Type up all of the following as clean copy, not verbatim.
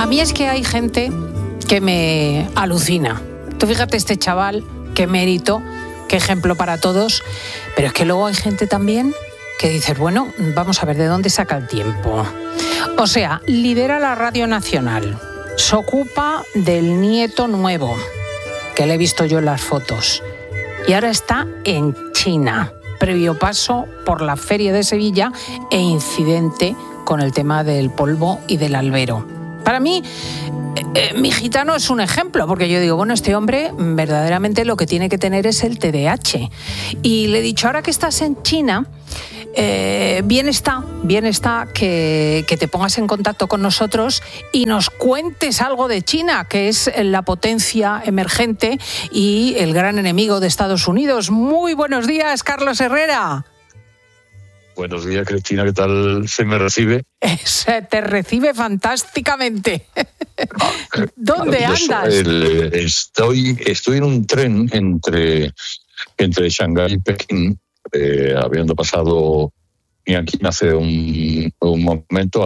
mí es que hay gente que me alucina. Tú fíjate este chaval, qué mérito, qué ejemplo para todos, pero es que luego hay gente también que dices, bueno, vamos a ver de dónde saca el tiempo. O sea, lidera la Radio Nacional, se ocupa del nieto nuevo, que le he visto yo en las fotos, y ahora está en China, previo paso por la Feria de Sevilla e incidente con el tema del polvo y del albero. Para mí, mi gitano es un ejemplo, porque yo digo, bueno, este hombre verdaderamente lo que tiene que tener es el TDAH. Y le he dicho, ahora que estás en China, bien está que te pongas en contacto con nosotros y nos cuentes algo de China, que es la potencia emergente y el gran enemigo de Estados Unidos. Muy buenos días, Carlos Herrera. Buenos días, Cristina, ¿qué tal se me recibe? Se te recibe fantásticamente. ¿Dónde andas? Estoy en un tren entre Shanghái y Pekín, habiendo pasado aquí hace un momento a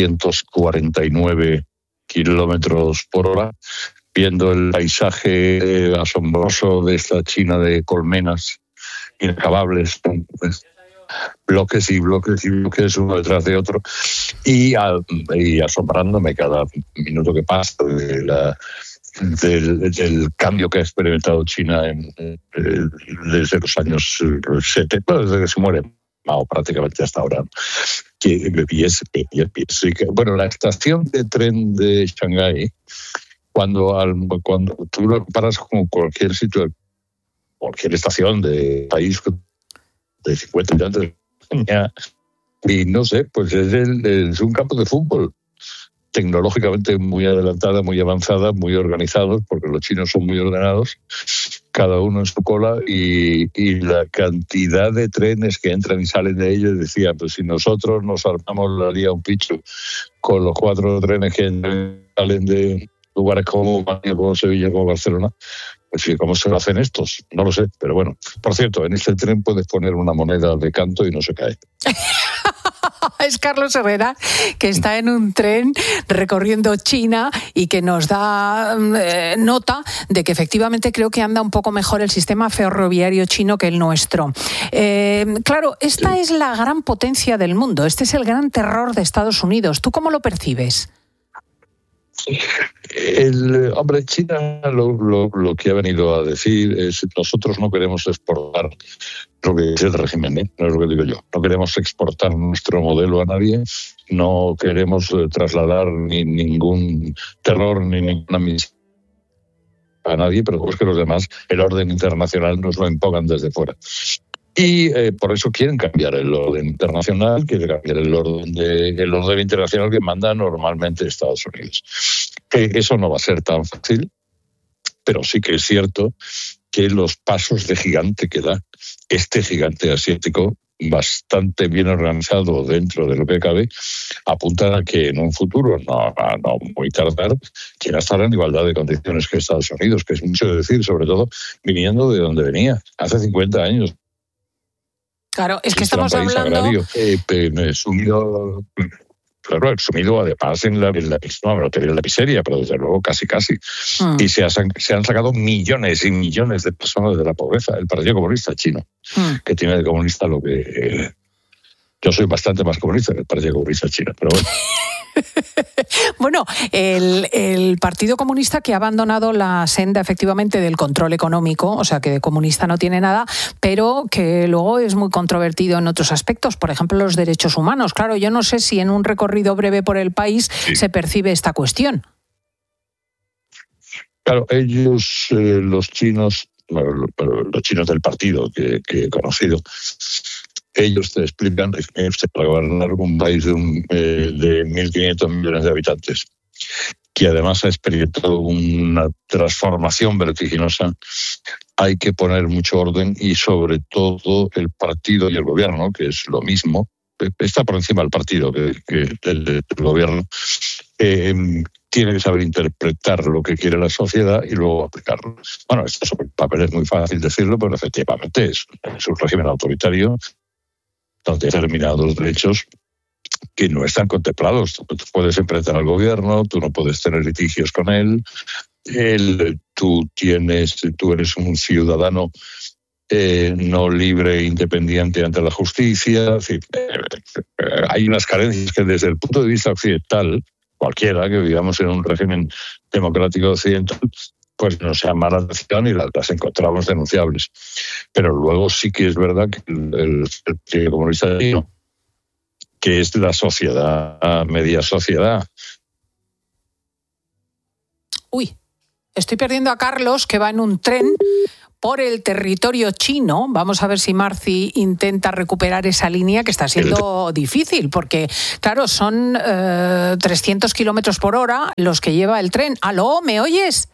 349 kilómetros por hora, viendo el paisaje asombroso de esta China de colmenas inacabables, bloques y bloques y bloques uno detrás de otro, y asombrándome cada minuto que pasa del cambio que ha experimentado China desde los años 70, desde que se muere Mao prácticamente hasta ahora. Bueno, la estación de tren de Shanghái, cuando tú lo comparas con cualquier sitio, cualquier estación de país de 50 años de España, y no sé, pues es un campo de fútbol tecnológicamente muy adelantada, muy avanzada, muy organizado, porque los chinos son muy ordenados, cada uno en su cola, y la cantidad de trenes que entran y salen de ellos, decía, pues si nosotros nos armamos la lía un picho con los 4 trenes que salen de lugares como Sevilla, como Barcelona, pues sí, ¿cómo se lo hacen estos? No lo sé, pero bueno. Por cierto, en este tren puedes poner una moneda de canto y no se cae. Es Carlos Herrera, que está en un tren recorriendo China y que nos da nota de que efectivamente creo que anda un poco mejor el sistema ferroviario chino que el nuestro. Claro, esta es la gran potencia del mundo, este es el gran terror de Estados Unidos. ¿Tú cómo lo percibes? Hombre, China lo que ha venido a decir es: nosotros no queremos exportar lo que es el régimen, no es lo que digo yo. No queremos exportar nuestro modelo a nadie, no queremos trasladar ningún terror ni ninguna misión a nadie, pero es que los demás, el orden internacional, nos lo impongan desde fuera. Y por eso quieren cambiar el orden internacional, quieren cambiar el orden internacional que manda normalmente Estados Unidos. Eso no va a ser tan fácil, pero sí que es cierto que los pasos de gigante que da este gigante asiático, bastante bien organizado dentro de lo que cabe, apuntan a que en un futuro, no muy tardar, China estará en igualdad de condiciones que Estados Unidos, que es mucho decir, sobre todo viniendo de donde venía, hace 50 años. Claro, es que estamos hablando... Agrario, sumido además en la miseria, pero desde luego casi. Y se han sacado millones y millones de personas de la pobreza. El Partido Comunista Chino, que tiene de comunista lo que... Yo soy bastante más comunista que el Partido Comunista Chino, pero bueno... Bueno, el Partido Comunista, que ha abandonado la senda efectivamente del control económico, o sea que de comunista no tiene nada, pero que luego es muy controvertido en otros aspectos, por ejemplo los derechos humanos. Claro, yo no sé si en un recorrido breve por el país se percibe esta cuestión. Claro, ellos, los chinos del partido que he conocido, ellos te explican que para gobernar un país de 1.500 millones de habitantes, que además ha experimentado una transformación vertiginosa, hay que poner mucho orden y sobre todo el partido y el gobierno, que es lo mismo, está por encima del partido que el gobierno, tiene que saber interpretar lo que quiere la sociedad y luego aplicarlo. Bueno, esto sobre el papel es muy fácil decirlo, pero efectivamente es un régimen autoritario donde determinados derechos que no están contemplados. Tú puedes enfrentar al gobierno, tú no puedes tener litigios con él, tú eres un ciudadano no libre e independiente ante la justicia. Es decir, hay unas carencias que desde el punto de vista occidental, cualquiera que vivamos en un régimen democrático occidental, pues nos llama la atención y las encontramos denunciables. Pero luego sí que es verdad que el Partido Comunista Chino, que es la sociedad, media sociedad. Uy, estoy perdiendo a Carlos, que va en un tren por el territorio chino. Vamos a ver si Marci intenta recuperar esa línea, que está siendo difícil, porque, claro, son 300 kilómetros por hora los que lleva el tren. ¿Aló? ¿Me oyes?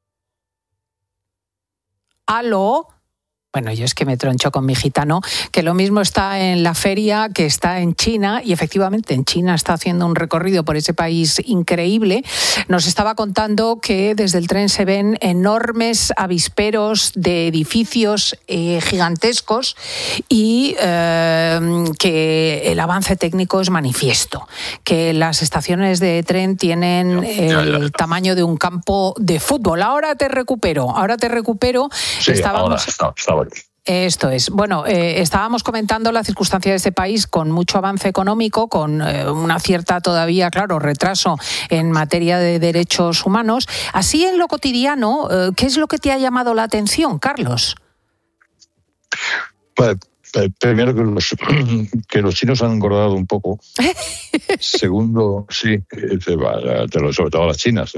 ¿Aló? Bueno, yo es que me troncho con mi gitano, que lo mismo está en la feria que está en China, y efectivamente en China está haciendo un recorrido por ese país increíble. Nos estaba contando que desde el tren se ven enormes avisperos de edificios gigantescos y que el avance técnico es manifiesto, que las estaciones de tren tienen el tamaño de un campo de fútbol. Ahora te recupero. Sí, estábamos... ahora está. Esto es. Bueno, estábamos comentando la circunstancia de este país con mucho avance económico, con una cierta todavía, claro, retraso en materia de derechos humanos. Así en lo cotidiano, ¿qué es lo que te ha llamado la atención, Carlos? Pues, primero que los chinos han engordado un poco. Segundo, sí, sobre todo las chinas,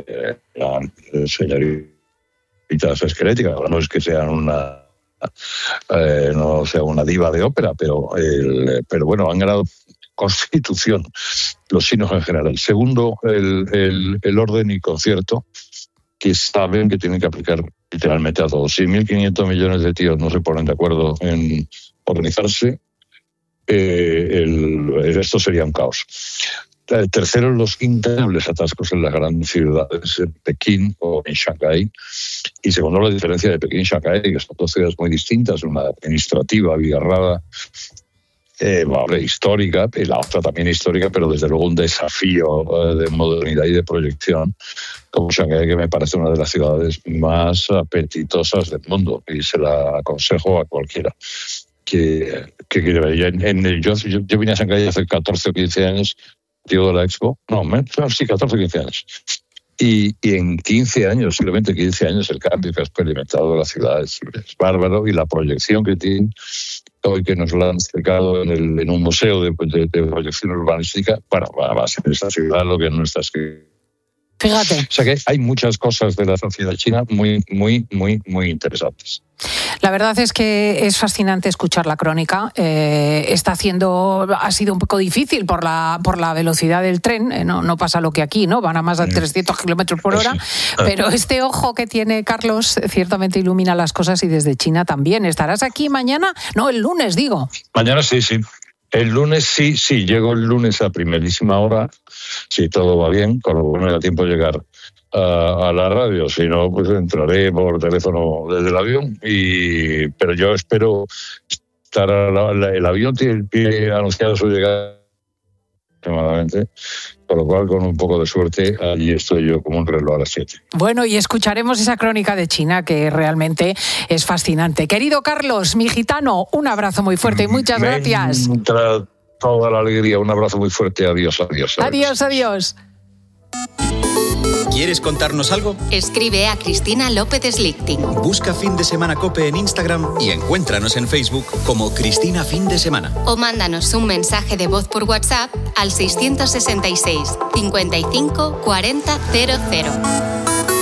señoritas esqueléticas, no es que sean una diva de ópera, pero bueno, han ganado constitución los chinos en general. Segundo, el orden y concierto, que saben que tienen que aplicar literalmente a todos. Si 1.500 millones de tíos no se ponen de acuerdo en organizarse, esto sería un caos. Tercero, los interminables atascos en las grandes ciudades, en Pekín o en Shanghái. Y segundo, la diferencia de Pekín y Shanghái, que son dos ciudades muy distintas, una administrativa, abigarrada, histórica, y la otra también histórica, pero desde luego un desafío de modernidad y de proyección, como Shanghái, que me parece una de las ciudades más apetitosas del mundo, y se la aconsejo a cualquiera que quiere ver. Yo vine a Shanghái hace 14 o 15 años, de la Expo, sí, 14 o 15 años. Y en 15 años, simplemente 15 años, el cambio que ha experimentado la ciudad es bárbaro, y la proyección que tiene hoy, que nos la han acercado en un museo de proyección urbanística, va a ser esta ciudad lo que no está escrito. Fíjate. O sea que hay muchas cosas de la sociedad china muy, muy, muy, muy interesantes. La verdad es que es fascinante escuchar la crónica. Ha sido un poco difícil por la velocidad del tren. No pasa lo que aquí, ¿no? Van a más de 300 kilómetros por hora. Pero este ojo que tiene Carlos ciertamente ilumina las cosas, y desde China también. ¿Estarás aquí mañana? No, el lunes, digo. Mañana sí. El lunes sí, llego el lunes a primerísima hora, si todo va bien, con lo que no me da tiempo de llegar a la radio. Si no, pues entraré por teléfono desde el avión, pero yo espero estar el avión tiene anunciado su llegada aproximadamente, por lo cual, con un poco de suerte, allí estoy yo como un reloj a las 7. Bueno, y escucharemos esa crónica de China, que realmente es fascinante. Querido Carlos, mi gitano, un abrazo muy fuerte y muchas gracias. Toda la alegría, un abrazo muy fuerte. Adiós. Adiós. ¿Quieres contarnos algo? Escribe a Cristina López Slichting. Busca Fin de Semana COPE en Instagram y encuéntranos en Facebook como Cristina Fin de Semana. O mándanos un mensaje de voz por WhatsApp al 666 55 40 00.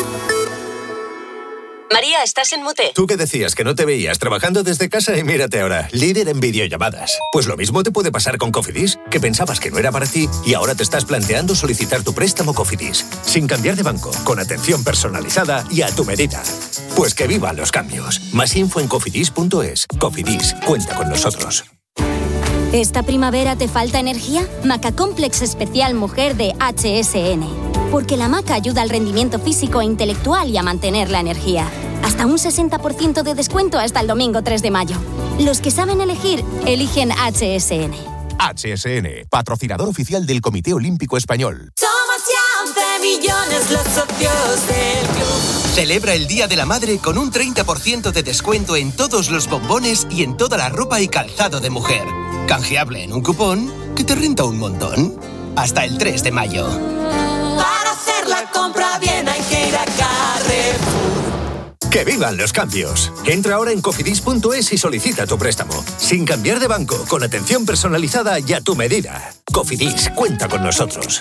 María, estás en mute. Tú que decías que no te veías trabajando desde casa, y mírate ahora, líder en videollamadas. Pues lo mismo te puede pasar con Cofidis, que pensabas que no era para ti y ahora te estás planteando solicitar tu préstamo Cofidis, sin cambiar de banco, con atención personalizada y a tu medida. Pues que vivan los cambios. Más info en cofidis.es. Cofidis, cuenta con nosotros. ¿Esta primavera te falta energía? Maca Complex Especial Mujer de HSN. Porque la maca ayuda al rendimiento físico e intelectual y a mantener la energía. Hasta un 60% de descuento hasta el domingo 3 de mayo. Los que saben elegir, eligen HSN. HSN, patrocinador oficial del Comité Olímpico Español. Somos ya 11 millones los socios del club. Celebra el Día de la Madre con un 30% de descuento en todos los bombones y en toda la ropa y calzado de mujer. Canjeable en un cupón que te renta un montón. Hasta el 3 de mayo. Para hacer la compra bien hay que ir a Carrefour. ¡Que vivan los cambios! Entra ahora en cofidis.es y solicita tu préstamo. Sin cambiar de banco, con atención personalizada y a tu medida. Cofidis, cuenta con nosotros.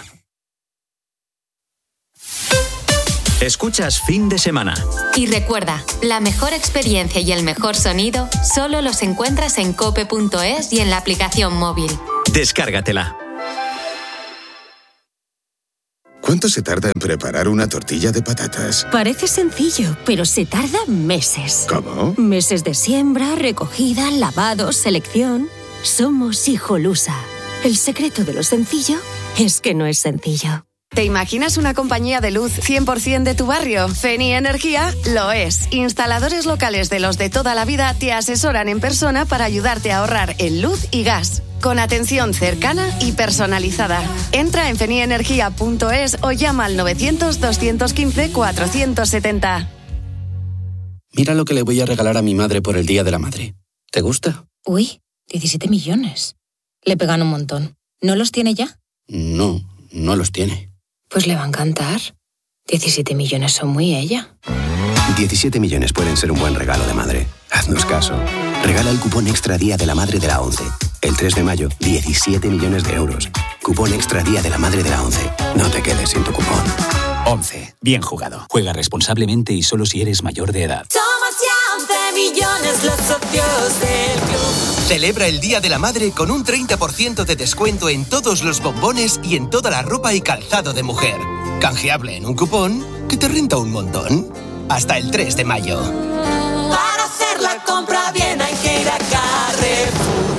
Escuchas Fin de Semana. Y recuerda, la mejor experiencia y el mejor sonido solo los encuentras en cope.es y en la aplicación móvil. Descárgatela. ¿Cuánto se tarda en preparar una tortilla de patatas? Parece sencillo, pero se tarda meses. ¿Cómo? Meses de siembra, recogida, lavado, selección. Somos Hijolusa. El secreto de lo sencillo es que no es sencillo. ¿Te imaginas una compañía de luz 100% de tu barrio? Feni Energía lo es. Instaladores locales de los de toda la vida te asesoran en persona para ayudarte a ahorrar en luz y gas. Con atención cercana y personalizada. Entra en fenienergia.es o llama al 900-215-470. Mira lo que le voy a regalar a mi madre por el Día de la Madre. ¿Te gusta? Uy, 17 millones. Le pegan un montón. ¿No los tiene ya? No, no los tiene. Pues le va a encantar. 17 millones son muy ella. 17 millones pueden ser un buen regalo de madre. Haznos caso. Regala el cupón Extra Día de la Madre de la ONCE. El 3 de mayo, 17 millones de euros. Cupón Extra Día de la Madre de la ONCE. No te quedes sin tu cupón. 11. Bien jugado. Juega responsablemente y solo si eres mayor de edad. Somos ya 11 millones los socios del club. Celebra el Día de la Madre con un 30% de descuento en todos los bombones y en toda la ropa y calzado de mujer. Canjeable en un cupón que te renta un montón. Hasta el 3 de mayo. Para hacer la compra bien hay que ir a Carrefour.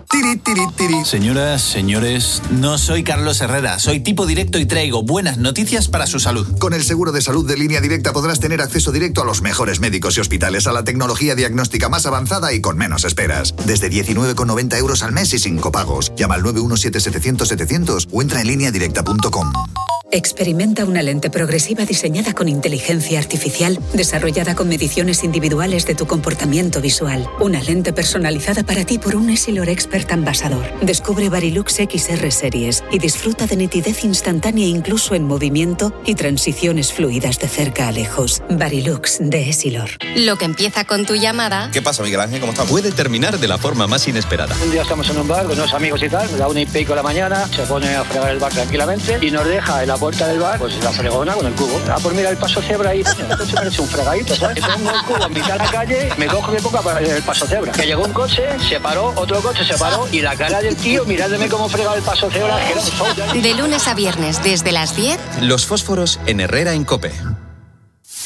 Señoras, señores, no soy Carlos Herrera, soy tipo directo y traigo buenas noticias para su salud. Con el seguro de salud de Línea Directa podrás tener acceso directo a los mejores médicos y hospitales, a la tecnología diagnóstica más avanzada y con menos esperas. Desde 19,90 euros al mes y sin copagos. Llama al 917-700-700 o entra en lineadirecta.com. Experimenta una lente progresiva diseñada con inteligencia artificial, desarrollada con mediciones individuales de tu comportamiento visual. Una lente personalizada para ti por un Essilor Expert Ambassador. Descubre Varilux XR Series y disfruta de nitidez instantánea incluso en movimiento y transiciones fluidas de cerca a lejos. Varilux de Essilor. Lo que empieza con tu llamada... ¿Qué pasa, Miguel Ángel? ¿Cómo estás? Puede terminar de la forma más inesperada. Un día estamos en un bar con unos amigos y tal, me da 1:30 de la mañana, se pone a fregar el bar tranquilamente y nos deja en la puerta del bar, pues la fregona con el cubo. Por mirar el paso cebra ahí, entonces me he hecho un fregadito, ¿sabes? Pongo el cubo en mitad de la calle, me cojo de poca para el paso cebra. Que llegó un coche, se paró, otro coche se paró y la cara del tío mirándome cómo fregaba el paso cebra, que era un show. De lunes a viernes, desde las 10. Los fósforos en Herrera en COPE.